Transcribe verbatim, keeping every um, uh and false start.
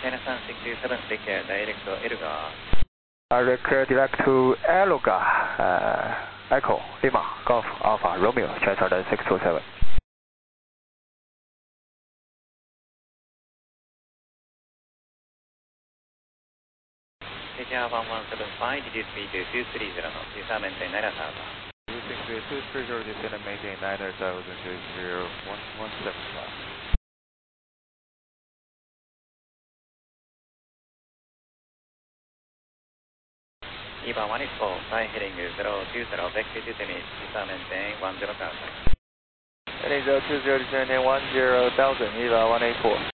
China Sun six two seven, declare direct to Elgar. Uh, declare direct to Elgar, uh, Echo, Lima, Golf, Alpha, Romeo, China Southern six two seven. Declare one one seven five, reduce speed to two three zero, descend maintain nine thousand. Reducing speed two three zero, descend and maintain nine thousand, zero one one seven five. Eva one eight four, fly heading zero two zero, vector to Dennis, descend maintain one zero thousand. Heading zero two zero, descend maintain one zero thousand, Eva one eight four.